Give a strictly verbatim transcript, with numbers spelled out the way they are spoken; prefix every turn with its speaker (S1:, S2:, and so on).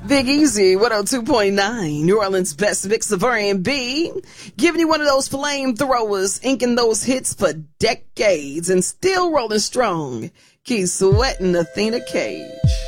S1: Big Easy, one oh two point nine, New Orleans' best mix of R and B, giving you one of those flamethrowers, inking those hits for decades and still rolling strong. Keep sweating, Athena Cage.